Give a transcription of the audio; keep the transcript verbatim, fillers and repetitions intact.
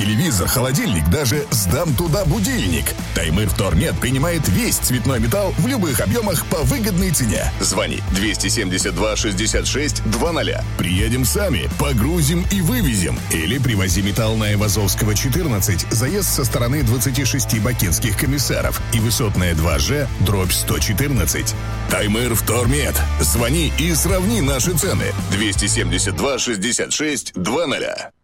телевизор, холодильник, даже сдам туда будильник. Таймыр Втормет принимает весь цветной металл в любых объемах по выгодной цене. Звони двести семьдесят два шестьдесят шесть двадцать. Приедем сами, погрузим и вывезем. Или привози металл на Айвазовского, четырнадцать, заезд со стороны двадцати шести бакинских комиссаров и Высотная два Ж, дробь сто четырнадцать. Таймыр Втормет. Звони и сравни наши цены. двести семьдесят два шестьдесят шесть двадцать.